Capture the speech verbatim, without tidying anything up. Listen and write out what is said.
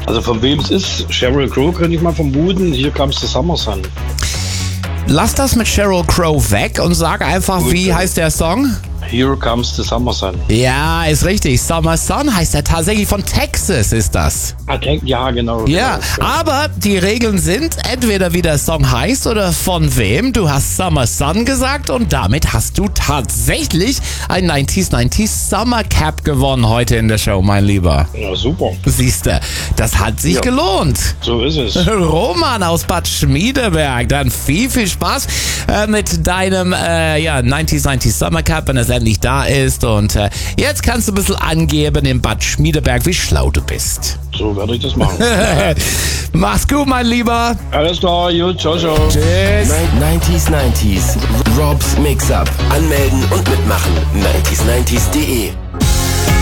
Also von wem es ist, Sheryl Crow könnte ich mal vermuten. Hier Comes the Summer Sun. Lass das mit Sheryl Crow weg und sag einfach, Gut, wie ja. heißt der Song? Here Comes the Summer Sun. Ja, ist richtig. Summer Sun heißt er tatsächlich, von Texas ist das. Ah, denk- ja, genau. Ja, genau. aber die Regeln sind entweder wie der Song heißt oder von wem. Du hast Summer Sun gesagt und damit hast du tatsächlich ein neunziger neunzig Summer Cap gewonnen heute in der Show, mein Lieber. Ja, super. Siehste, das hat sich Ja. gelohnt. So ist es. Roman aus Bad Schmiedeberg, dann viel, viel Spaß äh, mit deinem äh, ja, neunziger neunzig Summer Cup, wenn es endlich da ist. Und äh, jetzt kannst du ein bisschen angeben in Bad Schmiedeberg, wie schlau du bist. So werde ich das machen. Mach's gut, mein Lieber. Alles klar, gut, ciao, ciao. Tschüss. neunziger neunzig Robs Mix-Up. Anmelden und mitmachen. neunzig neunzig punkt de